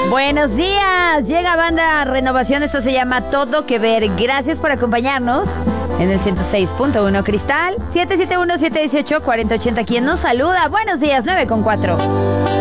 Buenos días, llega Banda Renovación, esto se llama Todo Que Ver. Gracias por acompañarnos en el 106.1 Cristal, 771-718-4080. ¿Quién nos saluda? Buenos días, 9:04.